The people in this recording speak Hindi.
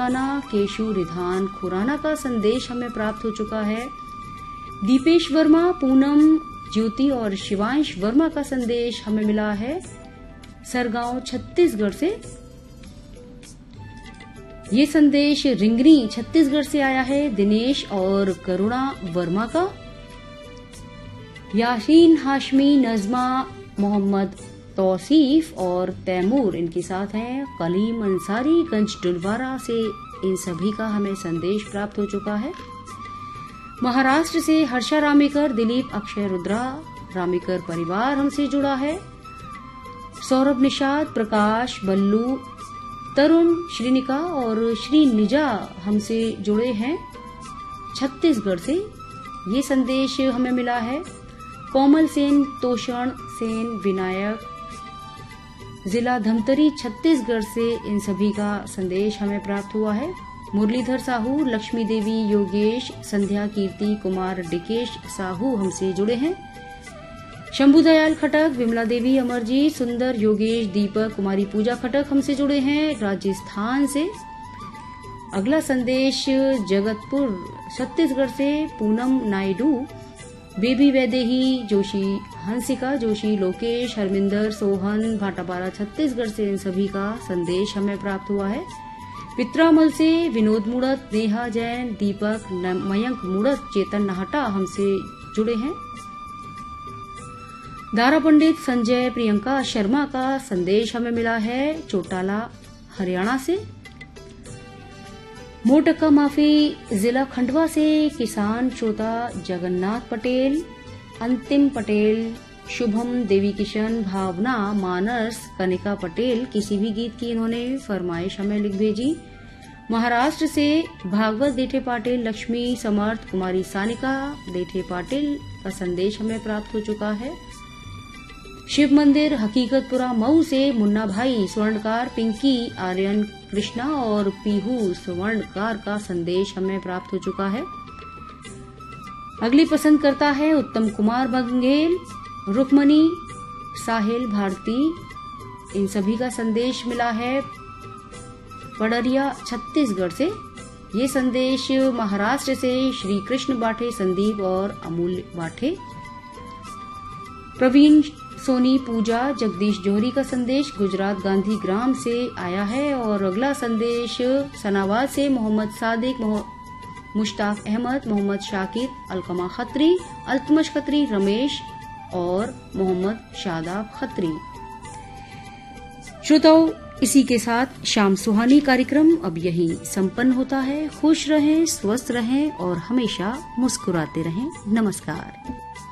खुराना, केशु रिधान खुराना का संदेश हमें प्राप्त हो चुका है। दीपेश वर्मा, पूनम, ज्योति और शिवांश वर्मा का संदेश हमें मिला है सरगांव छत्तीसगढ़ से। ये संदेश रिंगनी छत्तीसगढ़ से आया है दिनेश और करुणा वर्मा का। यासीन हाशमी, नजमा, मोहम्मद तौसीफ और तैमूर इनके साथ हैं। कलीम अंसारी गंज डुलवारा से इन सभी का हमें संदेश प्राप्त हो चुका है। महाराष्ट्र से हर्षा रामेकर, दिलीप, अक्षय रुद्रा रामेकर परिवार हमसे जुड़ा है। सौरभ निषाद, प्रकाश, बल्लू, तरुण, श्रीनिका और श्री निजा हमसे जुड़े हैं छत्तीसगढ़ से। ये संदेश हमें मिला है। कोमल सेन, तोषण सेन, विनायक, जिला धमतरी छत्तीसगढ़ से इन सभी का संदेश हमें प्राप्त हुआ है। मुरलीधर साहू, लक्ष्मी देवी, योगेश, संध्या, कीर्ति, कुमार, डिकेश साहू हमसे जुड़े हैं। शंभू दयाल खटक, विमला देवी, अमरजीत, सुंदर, योगेश, दीपक, कुमारी पूजा खटक हमसे जुड़े हैं राजस्थान से। अगला संदेश जगतपुर छत्तीसगढ़ से पूनम नायडू, बेबी वैदेही जोशी, हंसिका जोशी, लोकेश, हरमिंदर, सोहन भाटापारा छत्तीसगढ़ से इन सभी का संदेश हमें प्राप्त हुआ है। पित्रामल से विनोद मुड़त, नेहा जैन, दीपक, मयंक मुड़त, चेतन नाहटा हमसे जुड़े हैं। दारा पंडित, संजय, प्रियंका शर्मा का संदेश हमें मिला है चोटाला हरियाणा से। मोटक्का माफी, जिला खंडवा से किसान श्रोता जगन्नाथ पटेल, अंतिम पटेल, शुभम, देवी किशन, भावना, मानस, कनिका पटेल किसी भी गीत की इन्होंने फरमाइश हमें लिख भेजी। महाराष्ट्र से भागवत देठे पाटिल, लक्ष्मी, समर्थ, कुमारी सानिका देठे पाटिल का संदेश हमें प्राप्त हो चुका है। शिव मंदिर हकीकतपुरा मऊ से मुन्ना भाई, स्वर्णकार, पिंकी, आर्यन, कृष्णा और पीहू स्वर्णकार का संदेश हमें प्राप्त हो चुका है। अगली पसंद करता है उत्तम कुमार बंगेल, रुक्मणी, साहिल, भारती, इन सभी का संदेश मिला है पडरिया छत्तीसगढ़ से। ये संदेश महाराष्ट्र से श्री कृष्ण बाठे, संदीप और अमूल्य बाठे। प्रवीण, सोनी, पूजा, जगदीश जोहरी का संदेश गुजरात गांधी ग्राम से आया है। और अगला संदेश सनावाद से मोहम्मद सादिक, मुश्ताक अहमद, मोहम्मद शाकिर, अलकमा खत्री, अल्तमश खत्री, रमेश और मोहम्मद शादाब खत्री। श्रोताओं, इसी के साथ शाम सुहानी कार्यक्रम अब यहीं संपन्न होता है। खुश रहें, स्वस्थ रहें और हमेशा मुस्कुराते रहें। नमस्कार।